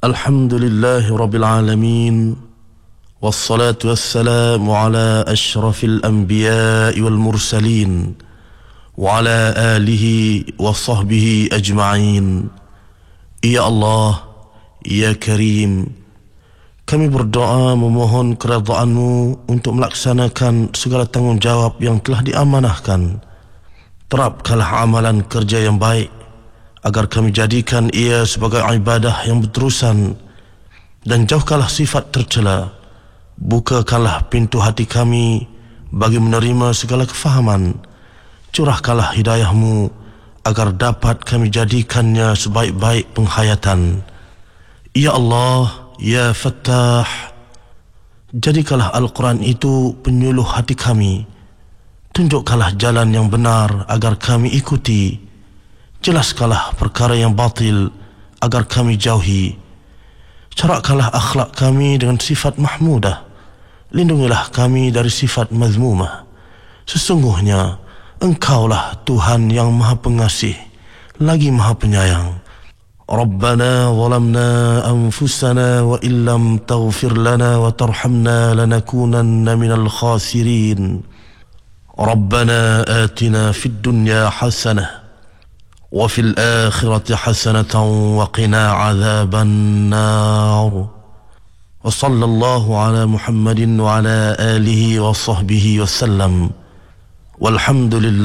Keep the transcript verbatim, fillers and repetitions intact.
Alhamdulillahi Rabbil Alamin, wassalatu wassalamu ala ashrafil anbiya'i wal mursalin, wa ala alihi wa sahbihi ajma'in. Ya Allah, Ya Karim, kami berdoa memohon keridhaan-Mu untuk melaksanakan segala tanggungjawab yang telah diamanahkan. Terapkanlah amalan kerja yang baik, agar kami jadikan ia sebagai ibadah yang berterusan, dan jauhkanlah sifat tercela. Bukakanlah pintu hati kami bagi menerima segala kefahaman. Curahkanlah hidayah-Mu agar dapat kami jadikannya sebaik-baik penghayatan. Ya Allah, Ya Fattah, jadikanlah Al-Quran itu penyuluh hati kami. Tunjukkanlah jalan yang benar agar kami ikuti. Jelaskanlah perkara yang batil agar kami jauhi. Carakkanlah akhlak kami dengan sifat mahmudah. Lindungilah kami dari sifat mazmumah. Sesungguhnya Engkaulah Tuhan yang Maha Pengasih lagi Maha Penyayang. Rabbana zalamna anfusana wa illam taghfir lana wa tarhamna lanakunanna minal khasirin. Rabbana atina fid dunya hasanah وفي الآخرة حسنة وقنا عذاب النار. وصلى الله على محمد وعلى آله وصحبه وسلم والحمد لله.